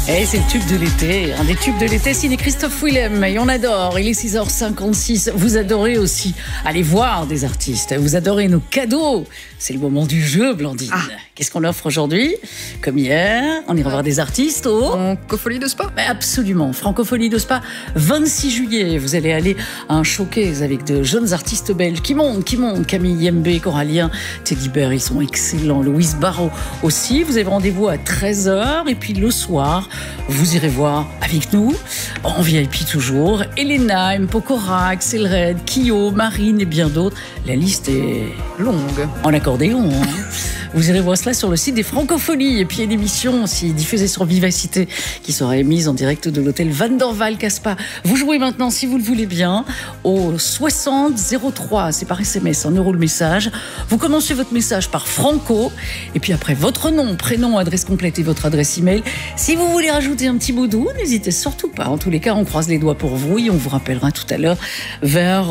Et c'est le tube de l'été, un des tubes de l'été, signé Christophe Willem, et on adore, il est 6h56, vous adorez aussi aller voir des artistes, vous adorez nos cadeaux, c'est le moment du jeu, Blandine. Qu'est-ce qu'on offre aujourd'hui? Comme hier, on ira voir des artistes au... Francofolie de Spa. Absolument, Francofolie de Spa, 26 juillet, vous allez aller à un showcase avec de jeunes artistes belges qui montent, Camille Yembe, Corallien, Teddy Bear, ils sont excellents, Louise Barrault aussi, vous avez rendez-vous à 13h, et puis le soir, vous irez voir avec nous, en VIP toujours, Elena, M. Pokora, Axel Red, Kyo, Marine et bien d'autres. La liste est longue, en accordéon. Vous irez voir cela sur le site des Francopholies. Et puis il y a une émission aussi diffusée sur Vivacité qui sera émise en direct de l'hôtel Van der Valk à Spa. Vous jouez maintenant, si vous le voulez bien, au 60 03. C'est par SMS, 1 € le message. Vous commencez votre message par Franco. Et puis après, votre nom, prénom, adresse complète et votre adresse email. Si vous voulez rajouter un petit mot doux, n'hésitez surtout pas. En tous les cas, on croise les doigts pour vous et on vous rappellera tout à l'heure vers...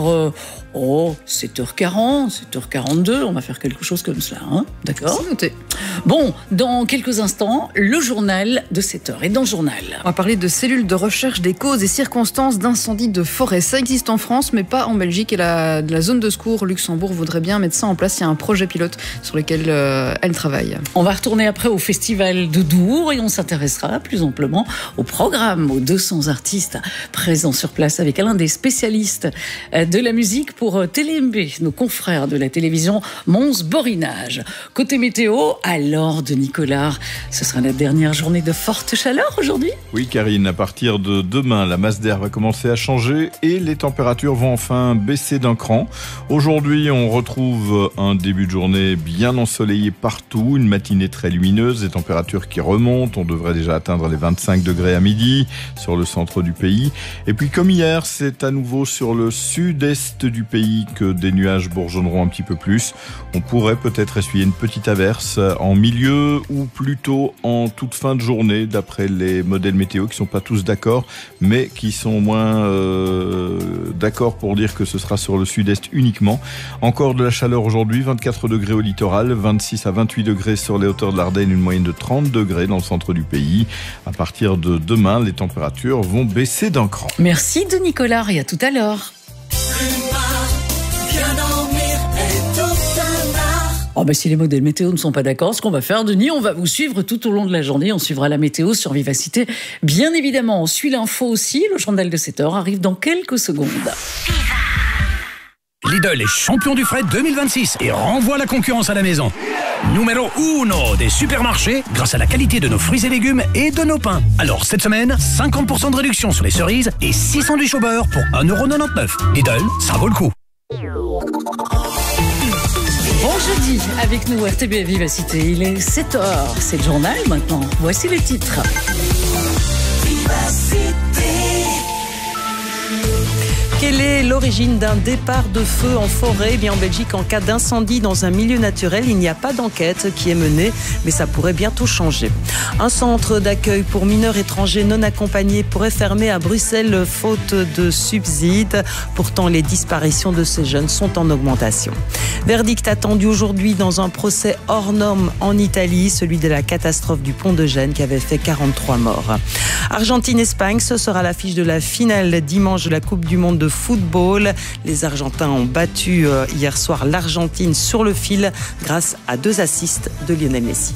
7h40, 7h42, on va faire quelque chose comme cela, hein, d'accord ? C'est noté. Bon, dans quelques instants, le journal de 7h. Et dans le journal, on va parler de cellules de recherche des causes et circonstances d'incendie de forêt. Ça existe en France, mais pas en Belgique. Et la zone de secours Luxembourg voudrait bien mettre ça en place. Il y a un projet pilote sur lequel elle travaille. On va retourner après au festival de Dour et on s'intéressera plus amplement au programme, aux 200 artistes présents sur place avec l'un des spécialistes de la musique pour TéléMB, nos confrères de la télévision Mons Borinage. Côté météo, alors de Nicolas, ce sera la dernière journée de forte chaleur aujourd'hui ? Oui Karine, à partir de demain, la masse d'air va commencer à changer et les températures vont enfin baisser d'un cran. Aujourd'hui, on retrouve un début de journée bien ensoleillé partout, une matinée très lumineuse, des températures qui remontent, on devrait déjà atteindre les 25 degrés à midi sur le centre du pays. Et puis comme hier, c'est à nouveau sur le sud-est du pays que des nuages bourgeonneront un petit peu plus. On pourrait peut-être essuyer une petite averse en milieu ou plutôt en toute fin de journée, d'après les modèles météo qui ne sont pas tous d'accord, mais qui sont au moins d'accord pour dire que ce sera sur le sud-est uniquement. Encore de la chaleur aujourd'hui, 24 degrés au littoral, 26 à 28 degrés sur les hauteurs de l'Ardenne, une moyenne de 30 degrés dans le centre du pays. À partir de demain, les températures vont baisser d'un cran. Merci de Nicolas et à tout à l'heure. Si les modèles météo ne sont pas d'accord, ce qu'on va faire, Denis, on va vous suivre tout au long de la journée. On suivra la météo sur Vivacité. Bien évidemment, on suit l'info aussi. Le journal de 7h arrive dans quelques secondes. Lidl est champion du fret 2026 et renvoie la concurrence à la maison. Numéro 1 des supermarchés grâce à la qualité de nos fruits et légumes et de nos pains. Alors cette semaine, 50% de réduction sur les cerises et 6 sandwichs au beurre pour 1,99 €. Lidl, ça vaut le coup. Bon jeudi avec nous RTB Vivacité, il est 7h, c'est le journal maintenant, voici les titres. Quelle est l'origine d'un départ de feu en forêt ? En Belgique, en cas d'incendie dans un milieu naturel, il n'y a pas d'enquête qui est menée, mais ça pourrait bientôt changer. Un centre d'accueil pour mineurs étrangers non accompagnés pourrait fermer à Bruxelles faute de subsides. Pourtant, les disparitions de ces jeunes sont en augmentation. Verdict attendu aujourd'hui dans un procès hors norme en Italie, celui de la catastrophe du pont de Gênes qui avait fait 43 morts. Argentine-Espagne, ce sera l'affiche de la finale dimanche de la Coupe du Monde de football. Les Argentins ont battu hier soir l'Argentine sur le fil grâce à 2 assists de Lionel Messi.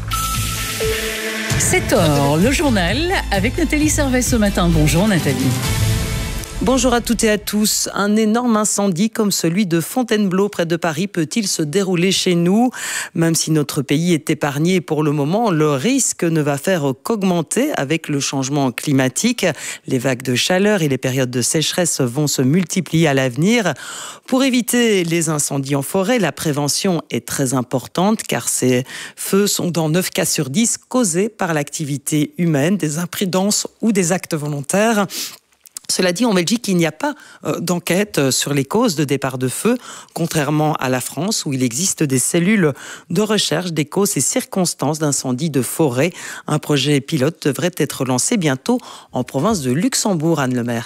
7h, le journal avec Nathalie Servet ce matin. Bonjour Nathalie. Bonjour à toutes et à tous. Un énorme incendie comme celui de Fontainebleau près de Paris peut-il se dérouler chez nous ? Même si notre pays est épargné pour le moment, le risque ne va faire qu'augmenter avec le changement climatique. Les vagues de chaleur et les périodes de sécheresse vont se multiplier à l'avenir. Pour éviter les incendies en forêt, la prévention est très importante car ces feux sont dans 9 cas sur 10 causés par l'activité humaine, des imprudences ou des actes volontaires. Cela dit, en Belgique, il n'y a pas d'enquête sur les causes de départ de feu, contrairement à la France, où il existe des cellules de recherche des causes et circonstances d'incendie de forêt. Un projet pilote devrait être lancé bientôt en province de Luxembourg, Anne Lemaire.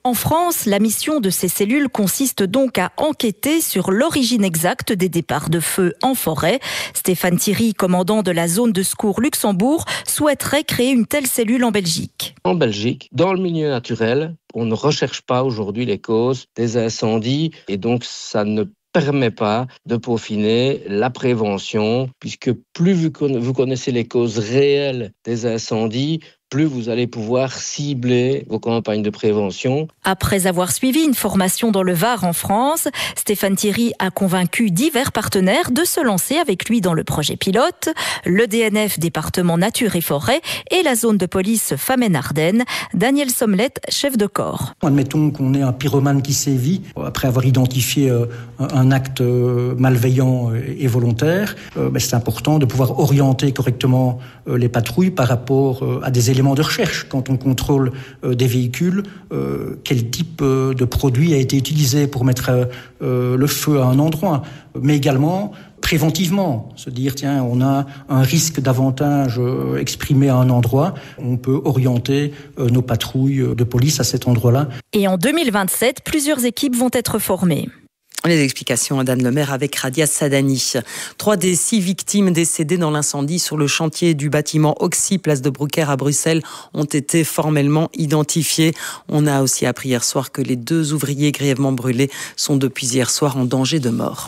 En France, la mission de ces cellules consiste donc à enquêter sur l'origine exacte des départs de feu en forêt. Stéphane Thierry, commandant de la zone de secours Luxembourg, souhaiterait créer une telle cellule en Belgique. En Belgique, dans le milieu naturel, on ne recherche pas aujourd'hui les causes des incendies et donc ça ne permet pas de peaufiner la prévention, puisque plus vous connaissez les causes réelles des incendies, plus vous allez pouvoir cibler vos campagnes de prévention. Après avoir suivi une formation dans le Var en France, Stéphane Thierry a convaincu divers partenaires de se lancer avec lui dans le projet pilote, le DNF département nature et forêt et la zone de police Famenne-Ardennes. Daniel Sommelette, chef de corps. Admettons qu'on ait un pyromane qui sévit, après avoir identifié un acte malveillant et volontaire, c'est important de pouvoir orienter correctement les patrouilles par rapport à des éléments de recherche. Quand on contrôle des véhicules, quel type de produit a été utilisé pour mettre le feu à un endroit, mais également préventivement, se dire tiens, on a un risque davantage exprimé à un endroit, on peut orienter nos patrouilles de police à cet endroit-là. Et en 2027, plusieurs équipes vont être formées. Les explications à Dan Lemaire avec Radia Sadani. 3 des 6 victimes décédées dans l'incendie sur le chantier du bâtiment Oxy, place de Brouckère à Bruxelles, ont été formellement identifiées. On a aussi appris hier soir que les 2 ouvriers grièvement brûlés sont depuis hier soir en danger de mort.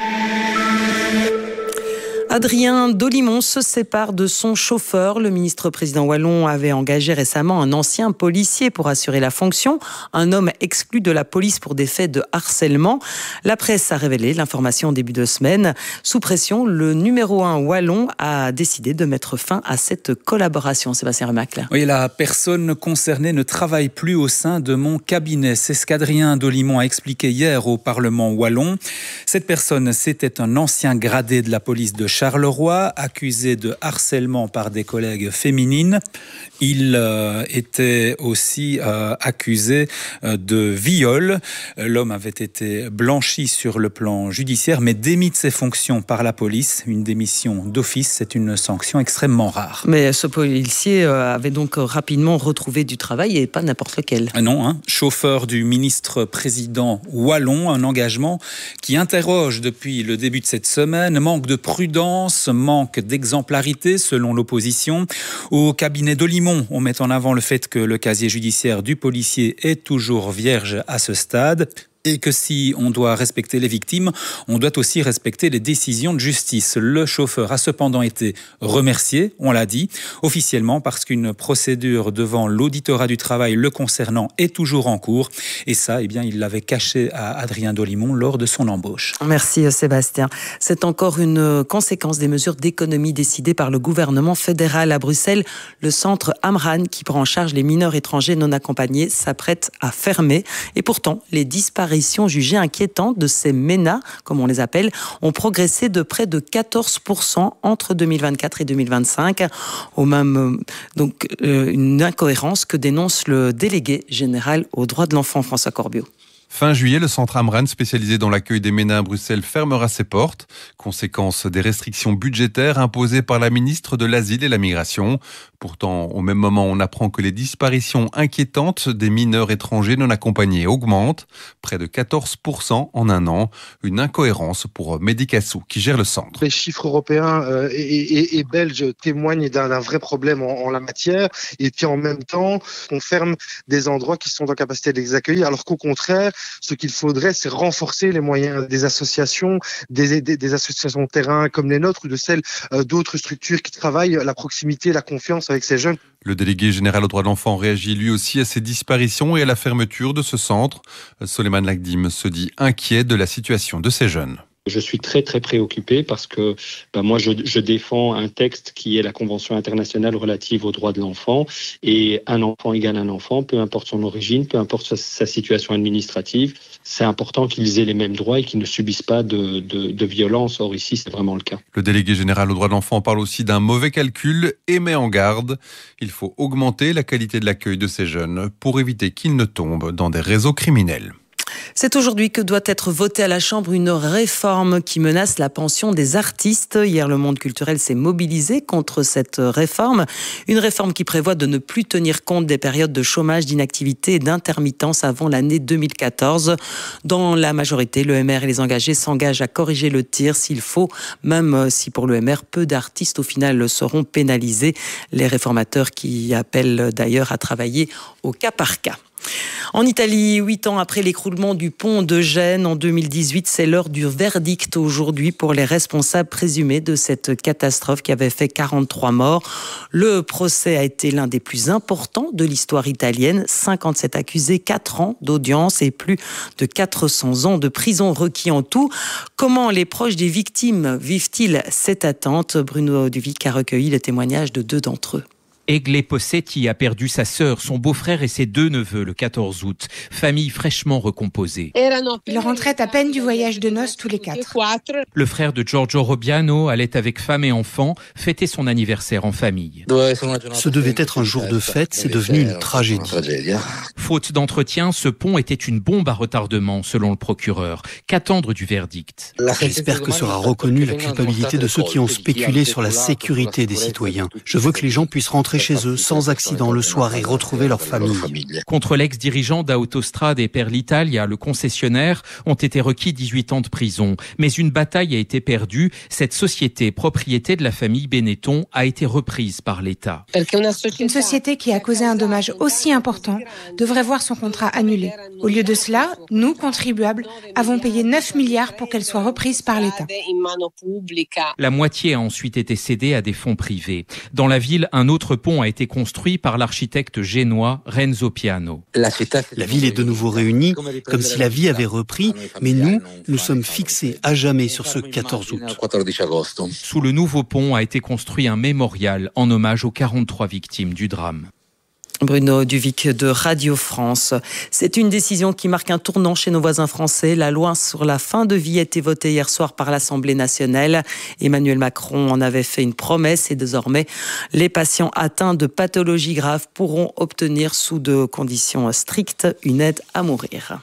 Adrien Dolimon se sépare de son chauffeur. Le ministre-président wallon avait engagé récemment un ancien policier pour assurer la fonction, un homme exclu de la police pour des faits de harcèlement. La presse a révélé l'information en début de semaine. Sous pression, le numéro 1 wallon a décidé de mettre fin à cette collaboration. Sébastien Remacle. Oui, la personne concernée ne travaille plus au sein de mon cabinet. C'est ce qu'Adrien Dolimon a expliqué hier au Parlement wallon. Cette personne, c'était un ancien gradé de la police de Charleroi, accusé de harcèlement par des collègues féminines. Il était aussi accusé de viol. L'homme avait été blanchi sur le plan judiciaire, mais démis de ses fonctions par la police. Une démission d'office, c'est une sanction extrêmement rare. Mais ce policier avait donc rapidement retrouvé du travail et pas n'importe lequel. Non, chauffeur du ministre-président wallon, un engagement qui interroge depuis le début de cette semaine. Manque de prudence, manque d'exemplarité selon l'opposition. Au cabinet Dolimon, on met en avant le fait que le casier judiciaire du policier est toujours vierge à ce stade. Et que si on doit respecter les victimes, on doit aussi respecter les décisions de justice. Le chauffeur a cependant été remercié, on l'a dit, officiellement parce qu'une procédure devant l'auditorat du travail le concernant est toujours en cours. Et ça, il l'avait caché à Adrien Dolimon lors de son embauche. Merci Sébastien. C'est encore une conséquence des mesures d'économie décidées par le gouvernement fédéral à Bruxelles. Le centre Amran, qui prend en charge les mineurs étrangers non accompagnés, s'apprête à fermer. Et pourtant, les disparitions jugées inquiétantes de ces MENA, comme on les appelle, ont progressé de près de 14% entre 2024 et 2025. Une incohérence que dénonce le délégué général aux droits de l'enfant, François Corbiot. Fin juillet, le centre Amran, spécialisé dans l'accueil des MENA à Bruxelles, fermera ses portes. Conséquence des restrictions budgétaires imposées par la ministre de l'Asile et la Migration. Pourtant, au même moment, on apprend que les disparitions inquiétantes des mineurs étrangers non accompagnés augmentent. Près de 14% en un an. Une incohérence pour Medicassou, qui gère le centre. Les chiffres européens et belges témoignent d'un vrai problème en la matière. Et puis en même temps, on ferme des endroits qui sont en capacité de les accueillir, alors qu'au contraire, ce qu'il faudrait, c'est renforcer les moyens des associations, des associations de terrain comme les nôtres ou de celles d'autres structures qui travaillent la proximité, la confiance avec ces jeunes. Le délégué général aux droits de l'enfant réagit lui aussi à ces disparitions et à la fermeture de ce centre. Soleiman Lagdim se dit inquiet de la situation de ces jeunes. Je suis très très préoccupé parce que moi je défends un texte qui est la Convention internationale relative aux droits de l'enfant, et un enfant égale un enfant, peu importe son origine, peu importe sa situation administrative. C'est important qu'ils aient les mêmes droits et qu'ils ne subissent pas de violence. Or ici c'est vraiment le cas. Le délégué général aux droits de l'enfant parle aussi d'un mauvais calcul et met en garde. Il faut augmenter la qualité de l'accueil de ces jeunes pour éviter qu'ils ne tombent dans des réseaux criminels. C'est aujourd'hui que doit être votée à la Chambre une réforme qui menace la pension des artistes. Hier, le monde culturel s'est mobilisé contre cette réforme. Une réforme qui prévoit de ne plus tenir compte des périodes de chômage, d'inactivité et d'intermittence avant l'année 2014. Dans la majorité, l'EMR et les engagés s'engagent à corriger le tir s'il faut, même si pour l'EMR, peu d'artistes au final seront pénalisés. Les réformateurs qui appellent d'ailleurs à travailler au cas par cas. En Italie, 8 ans après l'écroulement du pont de Gênes en 2018, c'est l'heure du verdict aujourd'hui pour les responsables présumés de cette catastrophe qui avait fait 43 morts. Le procès a été l'un des plus importants de l'histoire italienne. 57 accusés, 4 ans d'audience et plus de 400 ans de prison requis en tout. Comment les proches des victimes vivent-ils cette attente ? Bruno Duvic a recueilli le témoignage de 2 d'entre eux. Egle Possetti a perdu sa sœur, son beau-frère et ses 2 neveux le 14 août. Famille fraîchement recomposée. Ils rentraient à peine du voyage de noces tous les 4. Le frère de Giorgio Robbiano allait avec femme et enfants fêter son anniversaire en famille. Ce devait être un jour de fête, c'est devenu une tragédie. Faute d'entretien, ce pont était une bombe à retardement, selon le procureur. Qu'attendre du verdict ? J'espère que sera reconnue la culpabilité de ceux qui ont spéculé sur la sécurité des citoyens. Je veux que les gens puissent rentrer chez eux sans accident le soir et retrouver leur famille. Contre l'ex-dirigeant d'Autostrade et Per l'Italia, le concessionnaire, ont été requis 18 ans de prison. Mais une bataille a été perdue. Cette société, propriété de la famille Benetton, a été reprise par l'État. Une société qui a causé un dommage aussi important devrait voir son contrat annulé. Au lieu de cela, nous, contribuables, avons payé 9 milliards pour qu'elle soit reprise par l'État. La moitié a ensuite été cédée à des fonds privés. Dans la ville, un autre pont a été construit par l'architecte génois Renzo Piano. La ville est de nouveau réunie, comme si la vie avait repris, mais nous sommes fixés à jamais sur ce 14 août. Sous le nouveau pont a été construit un mémorial en hommage aux 43 victimes du drame. Bruno Duvic de Radio France. C'est une décision qui marque un tournant chez nos voisins français. La loi sur la fin de vie a été votée hier soir par l'Assemblée nationale. Emmanuel Macron en avait fait une promesse et désormais, les patients atteints de pathologies graves pourront obtenir sous de conditions strictes une aide à mourir.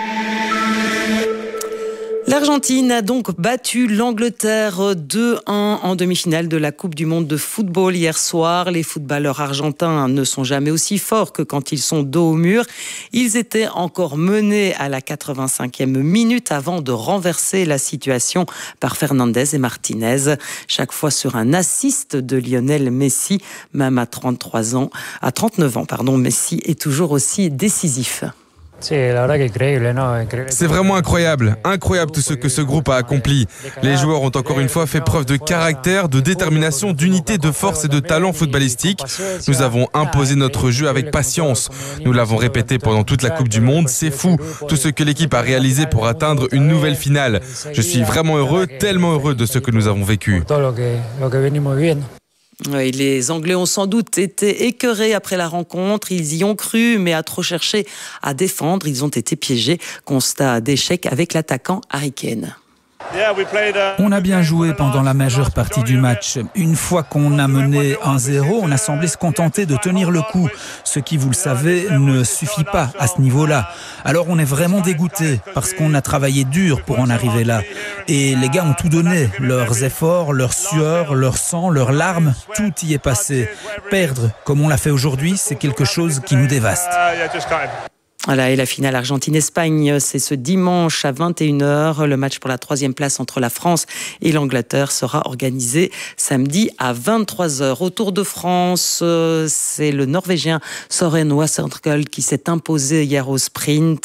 L'Argentine a donc battu l'Angleterre 2-1 en demi-finale de la Coupe du Monde de football hier soir. Les footballeurs argentins ne sont jamais aussi forts que quand ils sont dos au mur. Ils étaient encore menés à la 85e minute avant de renverser la situation par Fernandez et Martinez. Chaque fois sur un assist de Lionel Messi, même à 39 ans, Messi est toujours aussi décisif. C'est vraiment incroyable tout ce que ce groupe a accompli. Les joueurs ont encore une fois fait preuve de caractère, de détermination, d'unité, de force et de talent footballistique. Nous avons imposé notre jeu avec patience. Nous l'avons répété pendant toute la Coupe du Monde. C'est fou, tout ce que l'équipe a réalisé pour atteindre une nouvelle finale. Je suis vraiment heureux, tellement heureux de ce que nous avons vécu. Oui, les Anglais ont sans doute été écœurés après la rencontre. Ils y ont cru, mais à trop chercher à défendre, ils ont été piégés. Constat d'échec avec l'attaquant Harry Kane. On a bien joué pendant la majeure partie du match. Une fois qu'on a mené 1-0, on a semblé se contenter de tenir le coup. Ce qui, vous le savez, ne suffit pas à ce niveau-là. Alors on est vraiment dégoûté parce qu'on a travaillé dur pour en arriver là. Et les gars ont tout donné. Leurs efforts, leur sueur, leur sang, leurs larmes, tout y est passé. Perdre, comme on l'a fait aujourd'hui, c'est quelque chose qui nous dévaste. Voilà, et la finale Argentine-Espagne, c'est ce dimanche à 21h. Le match pour la 3e place entre la France et l'Angleterre sera organisé samedi à 23h. Au Tour de France, c'est le Norvégien Søren Wasserkøl qui s'est imposé hier au sprint.